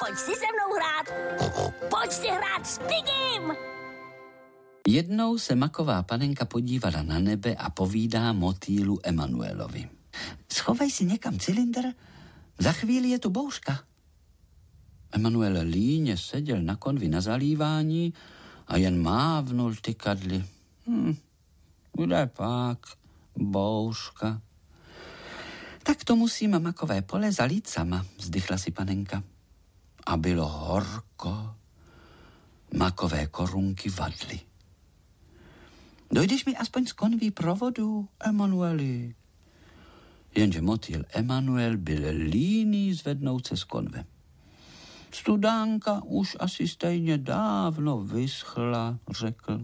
pojď si se mnou hrát. Pojď si hrát s Pigim. Jednou se maková panenka podívala na nebe a povídá motýlu Emanuelovi. Schovej si někam cylindr, za chvíli je tu bouřka. Emanuel líně seděl na konvi na zalívání a jen mávnul tykadly. Kde pak bouřka? Tak to musím makové pole zalít sama, vzdychla si panenka. A bylo horko. Makové korunky vadly. Dojdeš mi aspoň z konví provodu, Emanueli? Jenže motýl Emanuel byl líný zvednout se z konve. Studánka už asi stejně dávno vyschla, řekl.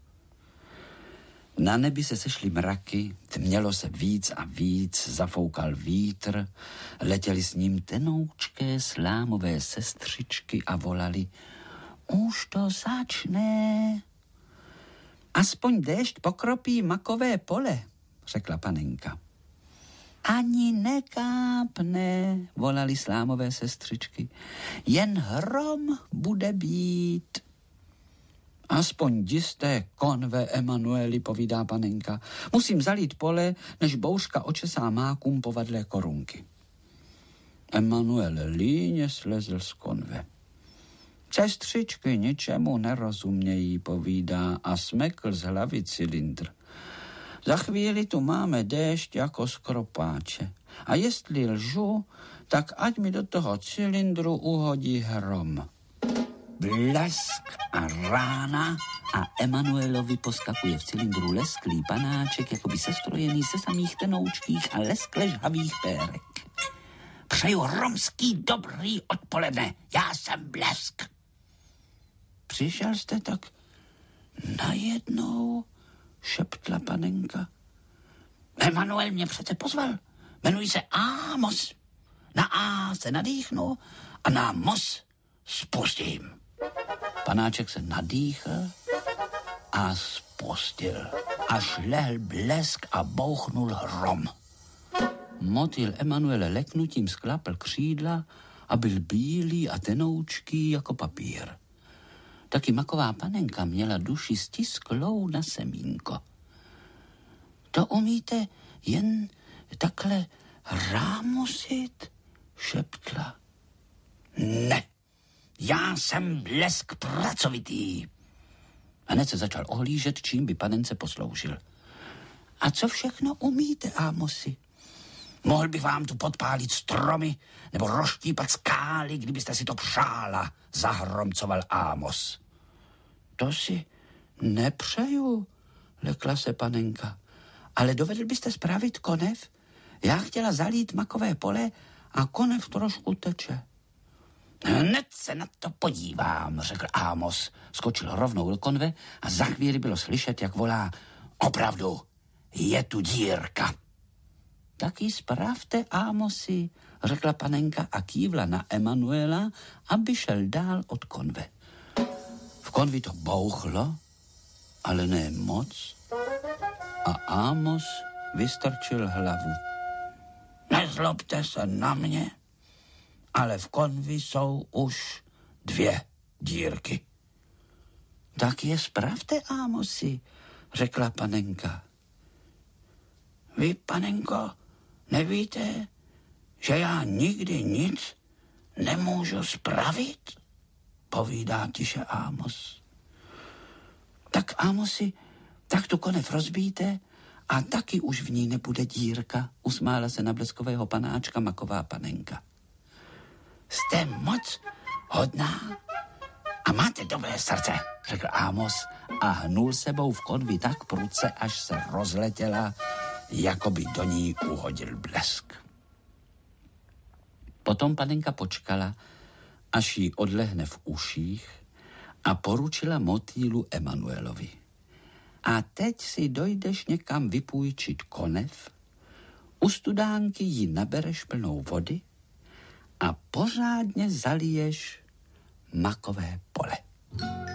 Na nebi se sešly mraky, tmělo se víc a víc, zafoukal vítr, letěly s ním tenoučké slámové sestřičky a volali: Už to začne. Aspoň déšť pokropí makové pole, řekla panenka. Ani nekápne, volali slámové sestřičky. Jen hrom bude být. Aspoň jdi z té konve, Emanueli, povídá panenka. Musím zalít pole, než bouřka očesá mákům povadlé korunky. Emanuel líně slezl z konve. Sestřičky ničemu nerozumějí, povídá a smekl z hlavy cylindr. Za chvíli tu máme déšť jako z kropáče. A jestli lžu, tak ať mi do toho cylindru uhodí hrom. Blesk a rána a Emanuelovi poskakuje v cylindru lesklý panáček, jako by sestrojený ze samých tenoučkých a leskle žhavých pérek. Přeju romský dobrý odpoledne, já jsem Blesk. Přišel jste tak najednou, šeptla panenka. Emanuel mě přece pozval. Jmenuji se Amos. Na A se nadýchnu a na Mos spustím. Panáček se nadýchl a spustil. Až lehl blesk a bouchnul hrom. Motýl Emanuele leknutím sklapl křídla a byl bílý a tenoučký jako papír. Taky maková panenka měla duši stisklou na semínko. To umíte jen takhle rámosit, šeptla. Ne, já jsem Blesk pracovitý. Hned se začal ohlížet, čím by panence posloužil. A co všechno umíte, Ámosi? Mohl bych vám tu podpálit stromy nebo rozštípat skály, kdybyste si to přála, zahromcoval Amos. To si nepřeju, lekla se panenka. Ale dovedl byste spravit konev? Já chtěla zalít makové pole a konev trošku teče. Hned se na to podívám, řekl Amos. Skočil rovnou do konve a za chvíli bylo slyšet, jak volá: Opravdu, je tu dírka. Tak ji spravte, Amosi, řekla panenka a kývla na Emanuela, aby šel dál od konve. V konvi to bouchlo, ale ne moc, a Amos vystrčil hlavu. Nezlobte se na mě, ale v konvi jsou už 2 dírky. Tak je spravte, Amosi, řekla panenka. Vy, panenko, nevíte, že já nikdy nic nemůžu spravit? Povídá tiše Amos. Tak, Amosi, tak tu konev rozbíjte a taky už v ní nebude dírka, usmála se na bleskového panáčka maková panenka. Jste moc hodná a máte dobré srdce, řekl Amos a hnul sebou v konvi tak prudce, až se rozletěla, jako by do ní uhodil blesk. Potom panenka počkala, až jí odlehne v uších a poručila motýlu Emanuelovi. A teď si dojdeš někam vypůjčit konev, u studánky ji nabereš plnou vody a pořádně zaliješ makové pole.